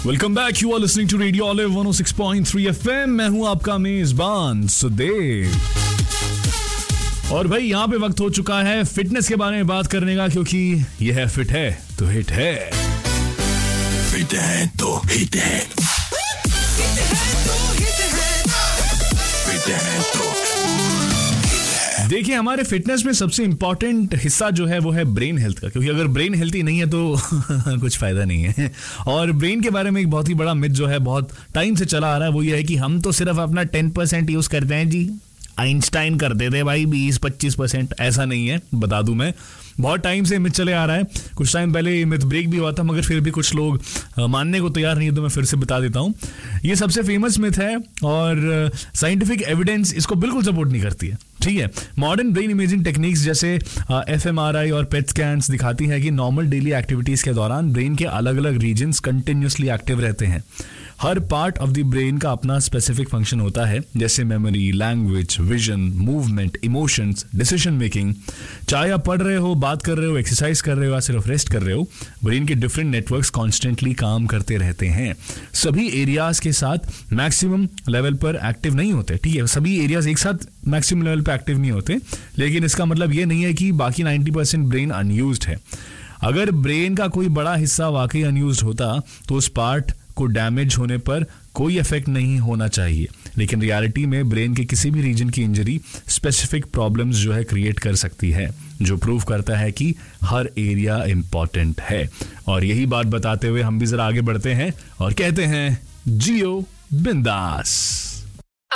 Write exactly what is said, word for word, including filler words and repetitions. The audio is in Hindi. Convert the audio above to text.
Welcome back, you are listening to radio olive one O six point three FM. मैं हूं आपका मेजबान सुदेव। और भाई यहाँ पे वक्त हो चुका है फिटनेस के बारे में बात करने का, क्योंकि यह है फिट है तो हिट है। फिट है तो हिट है, फिट है तो देखिए, हमारे फिटनेस में सबसे इंपॉर्टेंट हिस्सा जो है वो है ब्रेन हेल्थ का, क्योंकि अगर ब्रेन हेल्थी नहीं है तो कुछ फायदा नहीं है। और ब्रेन के बारे में एक बहुत ही बड़ा मिथ जो है बहुत टाइम से चला आ रहा है, वो ये है कि हम तो सिर्फ अपना टेन परसेंट यूज करते हैं जी, आइंस्टाइन करते थे भाई बीस पच्चीस परसेंट। ऐसा नहीं है, बता दूं मैं, बहुत टाइम से मिथ चले आ रहा है। कुछ टाइम पहले ये मिथ ब्रेक भी हुआ था, मगर फिर भी कुछ लोग मानने को तैयार नहीं है, तो मैं फिर से बता देता हूं। ये सबसे फेमस मिथ है और साइंटिफिक एविडेंस इसको बिल्कुल सपोर्ट नहीं करती है, ठीक है। मॉडर्न ब्रेन इमेजिंग टेक्निक्स जैसे एफ एम आर आई और पेट स्कैन्स दिखाती है कि नॉर्मल डेली एक्टिविटीज के दौरान ब्रेन के अलग अलग रीजन्स कंटिन्यूसली एक्टिव रहते हैं। हर पार्ट ऑफ द ब्रेन का अपना स्पेसिफिक फंक्शन होता है, जैसे memory, language, vision, movement, emotions, decision making. चाहे आप पढ़ रहे हो, बात कर रहे हो, एक्सरसाइज कर रहे हो या सिर्फ रेस्ट कर रहे हो, ब्रेन के डिफरेंट नेटवर्क्स कॉन्स्टेंटली काम करते रहते हैं। सभी एरियाज के साथ मैक्सिमम लेवल पर एक्टिव नहीं होते, ठीक है। सभी एरियाज एक साथ मैक्सिमम लेवल पर एक्टिव नहीं होते, लेकिन इसका मतलब ये नहीं है कि बाकी नाइन्टी परसेंट ब्रेन अनयूज्ड है। अगर ब्रेन का कोई बड़ा हिस्सा वाकई अनयूज्ड होता तो उस पार्ट को डैमेज होने पर कोई इफेक्ट नहीं होना चाहिए, लेकिन रियलिटी में ब्रेन के किसी भी रीजन की इंजरी स्पेसिफिक प्रॉब्लम्स जो है क्रिएट कर सकती है, जो प्रूव करता है कि हर एरिया इंपॉर्टेंट है। और यही बात बताते हुए हम भी जरा आगे बढ़ते हैं और कहते हैं जियो बिंदास।